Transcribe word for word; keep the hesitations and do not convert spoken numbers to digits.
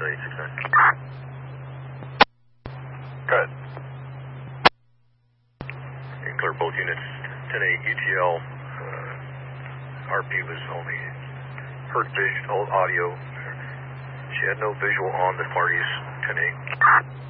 eight six nine. Go ahead. You can clear both units. ten eight U T L. Uh, R P was only heard visual audio. She had no visual on the parties. ten eight.